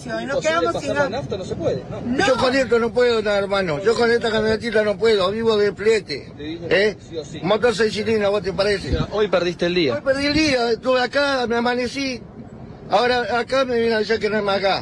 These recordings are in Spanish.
negocio y nos quedamos sin gas. Nafta no se puede, ¿no? No. Yo con esto no puedo, nada, hermano. Yo con esta camionetita no puedo, vivo de flete. Sí. Motor 6 cilindros, ¿vos te parece? O sea, hoy perdiste el día. Hoy perdí el día, estuve acá, me amanecí. Ahora acá me viene a decir que no es más acá.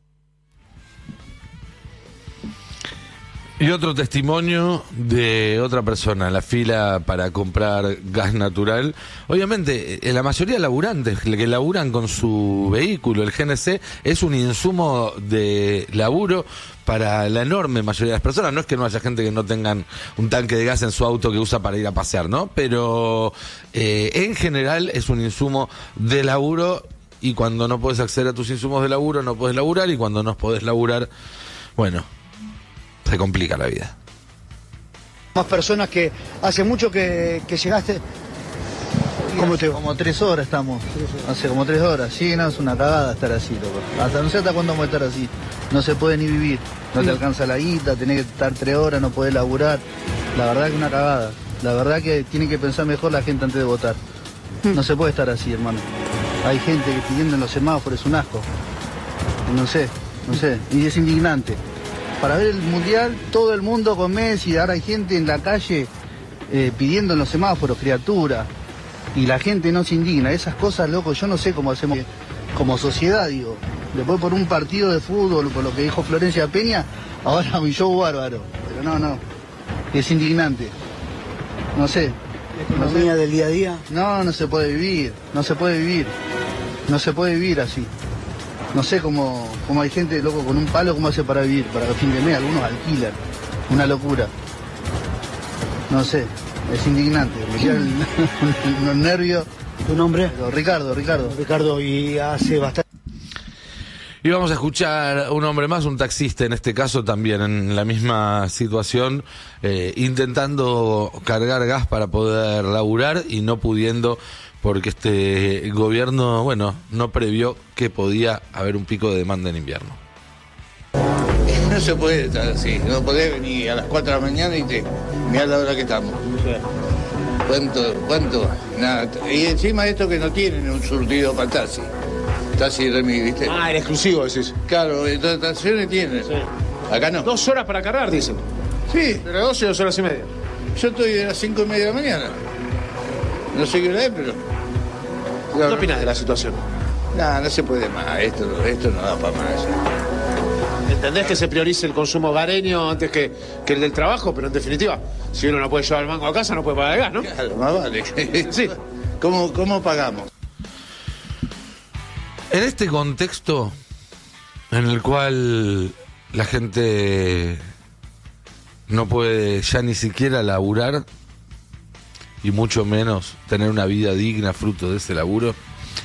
Y otro testimonio de otra persona en la fila para comprar gas natural. Obviamente, la mayoría de laburantes que laburan con su vehículo, el GNC, es un insumo de laburo para la enorme mayoría de las personas. No es que no haya gente que no tengan un tanque de gas en su auto que usa para ir a pasear, ¿no? Pero en general es un insumo de laburo, y cuando no podés acceder a tus insumos de laburo, no podés laburar, y cuando no podés laburar, bueno, se complica la vida. Más personas que hace mucho que llegaste. ¿Cómo te va? Como 3 horas estamos. Hace como 3 horas. Sí, no, es una cagada estar así, loco. Hasta no sé hasta cuándo vamos a estar así. No se puede ni vivir. No te alcanza la guita, tenés que estar 3 horas, no podés laburar. La verdad que es una cagada. La verdad que tiene que pensar mejor la gente antes de votar. No se puede estar así, hermano. Hay gente que pidiendo en los semáforos, es un asco. No sé. Y es indignante. Para ver el mundial, todo el mundo con Messi, ahora hay gente en la calle pidiendo en los semáforos, criatura, y la gente no se indigna. Esas cosas, loco, yo no sé cómo hacemos como sociedad, digo. Después por un partido de fútbol, por lo que dijo Florencia Peña, ahora un show bárbaro. Pero no, es indignante. No sé. ¿La economía del día a día? No se puede vivir, no se puede vivir así. No sé cómo hay gente, loco, con un palo, cómo hace para vivir, para el fin de mes, algunos alquilan. Una locura. No sé, es indignante, me quedan los nervios. ¿Tu nombre? Ricardo. Ricardo, y hace bastante... Y vamos a escuchar a un hombre más, un taxista en este caso, también en la misma situación, intentando cargar gas para poder laburar y no pudiendo, porque este gobierno, bueno, no previó que podía haber un pico de demanda en invierno. No se puede estar así, no podés venir a las 4 de la mañana y mirá la hora que estamos. ¿Cuánto? Nada. Y encima esto que no tienen un surtido para taxi. Taxi Remi, ¿viste? Ah, el exclusivo decís. Claro, en todas las estaciones tienen. Sí. Acá no. 2 horas para cargar, dicen. Sí. Pero 12 o 2 horas y media. Yo estoy de las 5:30 de la mañana. No sé qué hora es, pero... ¿Qué opinas de la situación? No se puede más. Esto no da para más. ¿Entendés que se priorice el consumo hogareño antes que el del trabajo? Pero en definitiva, si uno no puede llevar el mango a casa, no puede pagar el gas, ¿no? Claro, más vale. Sí. ¿Cómo pagamos? En este contexto en el cual la gente no puede ya ni siquiera laburar, y mucho menos tener una vida digna fruto de ese laburo,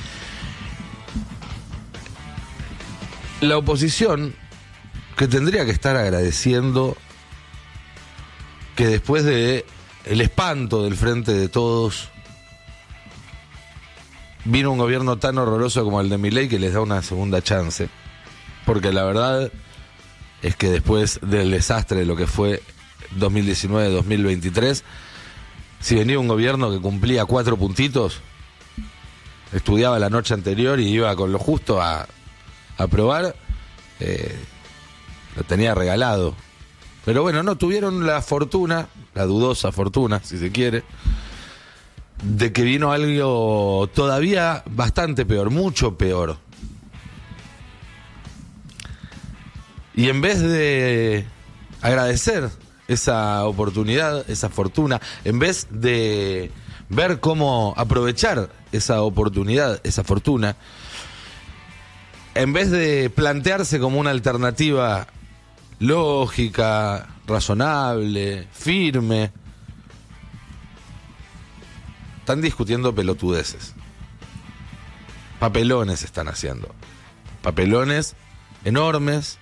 la oposición, que tendría que estar agradeciendo que después de el espanto del Frente de Todos vino un gobierno tan horroroso como el de Milei, que les da una segunda chance, porque la verdad es que después del desastre de lo que fue 2019-2023, si venía un gobierno que cumplía 4 puntitos, estudiaba la noche anterior y iba con lo justo a aprobar, lo tenía regalado. Pero bueno, no tuvieron la fortuna, la dudosa fortuna, si se quiere, de que vino algo todavía bastante peor, mucho peor. Y en vez de agradecer esa oportunidad, esa fortuna, en vez de ver cómo aprovechar esa oportunidad, esa fortuna, en vez de plantearse como una alternativa lógica, razonable, firme, están discutiendo pelotudeces. Papelones están haciendo. Papelones enormes.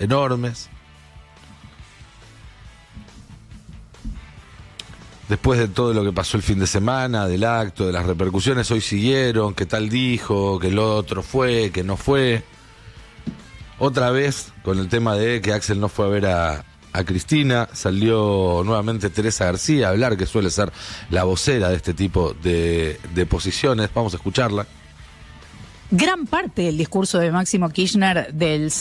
Después de todo lo que pasó el fin de semana, del acto, de las repercusiones, hoy siguieron, que tal dijo, que el otro fue, que no fue. Otra vez, con el tema de que Axel no fue a ver a Cristina, salió nuevamente Teresa García a hablar, que suele ser la vocera de este tipo de posiciones. Vamos a escucharla. Gran parte del discurso de Máximo Kirchner del